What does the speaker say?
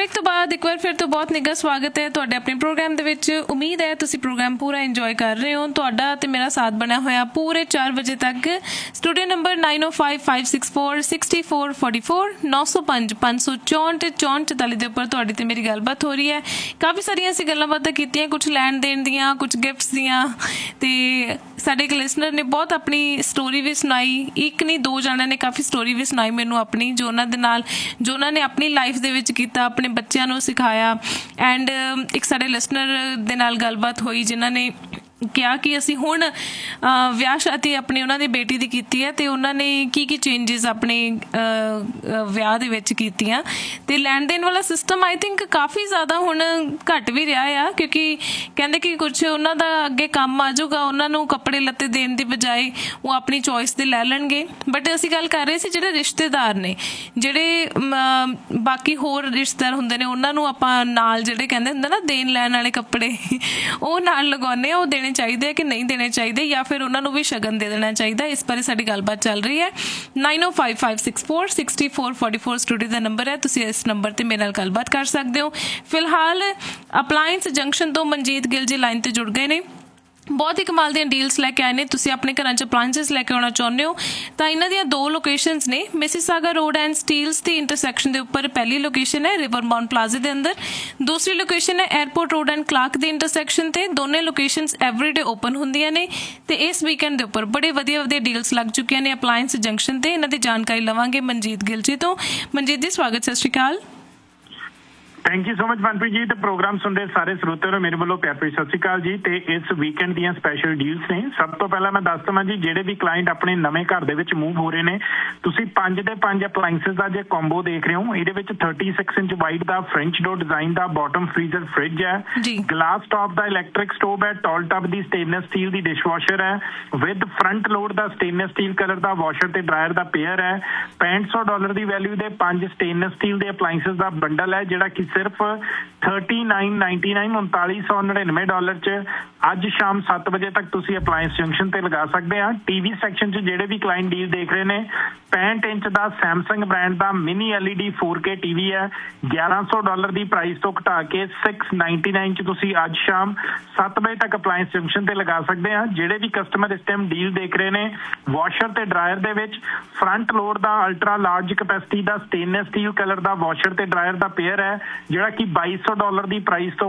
Break तो बाद एक बार फिर तो बहुत निੱਘਾ स्वागत है ਤੁਹਾਡੇ ਆਪਣੇ ਪ੍ਰੋਗਰਾਮ ਦੇ ਵਿੱਚ। ਉਮੀਦ ਹੈ ਤੁਸੀਂ ਪ੍ਰੋਗਰਾਮ ਪੂਰਾ ਇੰਜੋਏ ਕਰ ਰਹੇ ਹੋ। ਤੁਹਾਡਾ ਤੇ ਮੇਰਾ ਸਾਥ ਬਣਿਆ ਹੋਇਆ ਪੂਰੇ 4 ਵਜੇ ਤੱਕ। ਸਟੂਡੀਓ ਨੰਬਰ 9055646444 905 564 44 ਦੇ ਉੱਪਰ ਤੁਹਾਡੀ ਤੇ ਮੇਰੀ ਗੱਲਬਾਤ ਹੋ ਰਹੀ ਹੈ। ਕਾਫੀ ਸਾਰੀਆਂ ਅਸੀਂ ਗੱਲਾਂ ਬਾਤਾਂ ਕੀਤੀਆਂ, ਕੁਝ ਲੈਣ ਦੇਣ ਦੀਆਂ, ਕੁਝ ਗਿਫਟਸ ਦੀਆਂ, ਤੇ ਸਾਡੇ ਇੱਕ ਲਿਸਨਰ ਨੇ ਬਹੁਤ ਆਪਣੀ ਸਟੋਰੀ ਵੀ ਸੁਣਾਈ। ਇੱਕ ਨਹੀਂ ਦੋ ਜਣਿਆਂ ਨੇ ਕਾਫੀ ਸਟੋਰੀ ਵੀ ਸੁਣਾਈ ਮੈਨੂੰ ਆਪਣੀ, ਜੋ ਉਹਨਾਂ ਦੇ ਨਾਲ ਜੋ ਉਹਨਾਂ ਨੇ ਆਪਣੀ ਲਾਈਫ ਦੇ ਵਿੱਚ ਕੀਤਾ, ਆਪਣੇ ਬੱਚਿਆਂ ਨੂੰ ਸਿਖਾਇਆ। ਐਂਡ ਇੱਕ ਸਾਡੇ ਲਿਸਨਰ ਦੇ ਨਾਲ ਗੱਲਬਾਤ ਹੋਈ ਜਿਨ੍ਹਾਂ ਨੇ ਕਿਹਾ ਕਿ ਅਸੀਂ ਹੁਣ ਵਿਆਹ ਸ਼ਾਦੀ ਆਪਣੀ ਉਹਨਾਂ ਦੀ ਬੇਟੀ ਦੀ ਕੀਤੀ ਹੈ ਅਤੇ ਉਹਨਾਂ ਨੇ ਕੀ ਕੀ ਚੇਂਜਿਸ ਆਪਣੇ ਵਿਆਹ ਦੇ ਵਿੱਚ ਕੀਤੀਆਂ। ਅਤੇ ਲੈਣ ਦੇਣ ਵਾਲਾ ਸਿਸਟਮ ਆਈ ਥਿੰਕ ਕਾਫੀ ਜ਼ਿਆਦਾ ਹੁਣ ਘੱਟ ਵੀ ਰਿਹਾ ਆ, ਕਿਉਂਕਿ ਕਹਿੰਦੇ ਕਿ ਕੁਛ ਉਹਨਾਂ ਦਾ ਅੱਗੇ ਕੰਮ ਆ ਜਾਊਗਾ, ਉਹਨਾਂ ਨੂੰ ਕੱਪੜੇ ਲੱਤੇ ਦੇਣ ਦੀ ਬਜਾਏ ਉਹ ਆਪਣੀ ਚੋਇਸ ਦੇ ਲੈ ਲੈਣਗੇ। ਬਟ ਅਸੀਂ ਗੱਲ ਕਰ ਰਹੇ ਸੀ ਜਿਹੜੇ ਰਿਸ਼ਤੇਦਾਰ ਨੇ, ਜਿਹੜੇ ਬਾਕੀ ਹੋਰ ਰਿਸ਼ਤੇਦਾਰ ਹੁੰਦੇ ਨੇ, ਉਹਨਾਂ ਨੂੰ ਆਪਾਂ ਨਾਲ ਜਿਹੜੇ ਕਹਿੰਦੇ ਹੁੰਦੇ ਨਾ ਦੇਣ ਲੈਣ ਵਾਲੇ ਕੱਪੜੇ, ਉਹ ਨਾਲ ਲਗਾਉਂਦੇ ਆ। ਉਹ ਦੇਣੇ ਚਾਹੀਦੇ ਕਿ ਨਹੀਂ ਦੇਣੇ ਚਾਹੀਦੇ, ਜਾਂ ਫਿਰ ਉਹਨਾਂ ਨੂੰ ਵੀ ਸ਼ਗਨ ਦੇ ਦੇਣਾ ਚਾਹੀਦਾ। ਇਸ ਬਾਰੇ ਸਾਡੀ ਗੱਲਬਾਤ ਚੱਲ ਰਹੀ ਹੈ। 9055646444 ਸਟੂਡੀਓ ਦਾ ਨੰਬਰ ਹੈ, ਤੁਸੀਂ ਇਸ ਨੰਬਰ ਤੇ ਮੇਰੇ ਨਾਲ ਗੱਲਬਾਤ ਕਰ ਸਕਦੇ ਹੋ। ਫਿਲਹਾਲ ਅਪਲਾਇੰਸ ਜੰਕਸ਼ਨ ਤੋਂ ਮਨਜੀਤ ਗਿੱਲ ਜੀ ਲਾਈਨ ਤੇ ਜੁੜ ਗਏ ਨੇ। ਬਹੁਤ ਹੀ ਕਮਾਲ ਦੀਆਂ ਡੀਲਸ ਲੈ ਕੇ ਆਏ ਨੇ। ਤੁਸੀਂ ਆਪਣੇ ਘਰਾਂ 'ਚ ਅਪਲਾਇੰਸਿਸ ਲੈ ਕੇ ਆਉਣਾ ਚਾਹੁੰਦੇ ਹੋ ਤਾਂ ਇਹਨਾਂ ਦੀਆਂ 2 ਲੋਕੇਸ਼ਨਸ ਨੇ। Mississauga road and Steeles the intersection ਦੇ ਉੱਪਰ ਪਹਿਲੀ ਲੋਕੇਸ਼ਨ ਹੈ ਰਿਵਰ ਮਾਊਂਟ ਪਲਾਜ਼ਾ ਦੇ ਅੰਦਰ। ਦੂਸਰੀ ਲੋਕੇਸ਼ਨ ਹੈ airport road and Clark the intersection ਤੇ। ਦੋਨੇ ਲੋਕੇਸ਼ਨਸ ਐਵਰੀਡੇ ਓਪਨ ਹੁੰਦੀਆਂ ਨੇ ਤੇ ਇਸ ਵੀਕਐਂਡ ਦੇ ਉੱਪਰ ਬੜੇ ਵਧੀਆ ਵਧੀਆ ਡੀਲਸ ਲੱਗ ਚੁੱਕੀਆਂ ਨੇ ਅਪਲਾਇੰਸ ਜੰਕਸ਼ਨ ਤੇ। ਇਹਨਾਂ ਦੀ ਜਾਣਕਾਰੀ ਲਵਾਂਗੇ ਮਨਜੀਤ ਗਿੱਲ ਜੀ ਤੋਂ। ਮਨਜੀਤ ਜੀ ਸਵਾਗਤ, ਸਤਿ ਸ਼੍ਰੀ ਅਕਾਲ। Thank you so much Manpreet ji. ਤੇ ਪ੍ਰੋਗਰਾਮ ਸੁਣਦੇ ਸਾਰੇ ਸਰੋਤਿਆਂ ਨੂੰ ਮੇਰੇ ਵੱਲੋਂ ਪਿਆਰ ਭਰੀ ਸਤਿ ਸ਼੍ਰੀ ਅਕਾਲ ਜੀ। ਤੇ ਇਸ ਵੀਕਐਂਡ ਦੀਆਂ ਸਪੈਸ਼ਲ ਡੀਲਸ ਨੇ। ਸਭ ਤੋਂ ਪਹਿਲਾਂ ਮੈਂ ਦੱਸ ਦੇਵਾਂ ਜੀ, ਜਿਹੜੇ ਵੀ ਕਲਾਇੰਟ ਆਪਣੇ ਨਵੇਂ ਘਰ ਦੇ ਵਿੱਚ ਮੂਵ ਹੋ ਰਹੇ ਨੇ, ਤੁਸੀਂ 5 ਦੇ 5 ਅਪਲਾਇੰਸਿਸ ਦਾ ਜੇ ਕੰਬੋ ਦੇਖ ਰਹੇ ਹੋ। ਇਹਦੇ ਵਿੱਚ 36 ਇੰਚ ਵਾਈਡ ਦਾ ਫ੍ਰੈਂਚ ਡੋਰ ਡਿਜ਼ਾਈਨ ਦਾ ਬਾਟਮ ਫ੍ਰੀਜ਼ਰ ਫ੍ਰਿਜ ਹੈ, ਗਲਾਸ ਟਾਪ ਦਾ ਇਲੈਕਟ੍ਰਿਕ ਸਟੋਵ ਹੈ, ਟਾਲ ਟੱਬ ਦੀ ਸਟੇਨਲੈਸ ਸਟੀਲ ਦੀ ਡਿਸ਼ਵਾਸ਼ਰ ਹੈ with front load the stainless steel colour the washer ਤੇ ਡਰਾਇਰ ਦਾ ਪੇਅਰ ਹੈ। $6500 ਦੀ ਵੈਲਿਊ ਦੇ 5 ਸਟੇਨਲੈਸ ਸਟੀਲ ਦੇ ਅਪਲਾਇੰਸਿਸ ਦਾ ਬੰਡਲ ਹੈ, ਜਿਹੜਾ ਕਿ ਸਿਰਫ $3999 $3999 ਚ ਅੱਜ ਸ਼ਾਮ 7 ਵਜੇ ਤੱਕ ਤੁਸੀਂ ਅਪਲਾਇੰਸ ਜੰਕਸ਼ਨ ਤੇ ਲਗਾ ਸਕਦੇ ਆ। ਟੀਵੀ ਸੈਕਸ਼ਨ 'ਚ ਜਿਹੜੇ ਵੀ ਕਲਾਇੰਟ ਡੀਲ ਦੇਖ ਰਹੇ ਨੇ, 65 ਇੰਚ ਦਾ ਸੈਮਸੰਗ ਬ੍ਰਾਂਡ ਦਾ ਮਿਨੀ LED 4K ਟੀਵੀ ਹੈ, $1100 ਦੀ ਪ੍ਰਾਈਸ ਤੋਂ ਘਟਾ ਕੇ $699 ਚ ਤੁਸੀਂ ਅੱਜ ਸ਼ਾਮ 7 ਵਜੇ ਤੱਕ ਅਪਲਾਇੰਸ ਜੰਕਸ਼ਨ ਤੇ ਲਗਾ ਸਕਦੇ ਆ। ਜਿਹੜੇ ਵੀ ਕਸਟਮਰ ਇਸ ਟਾਈਮ ਡੀਲ ਦੇਖ ਰਹੇ ਨੇ, ਵਾਸ਼ਰ ਤੇ ਡਰਾਇਰ ਦੇ ਵਿੱਚ ਫਰੰਟ ਲੋਡ ਦਾ ਅਲਟਰਾ ਲਾਰਜ ਕਪੈਸਿਟੀ ਦਾ ਸਟੇਨਲੈਸ ਸਟੀਲ ਕਲਰ ਦਾ ਵਾਸ਼ਰ ਤੇ ਡਰਾਇਰ ਦਾ ਪੇਅਰ ਹੈ, ਜਿਹੜਾ ਕਿ $2200 ਦੀ ਪ੍ਰਾਈਸ ਤੋਂ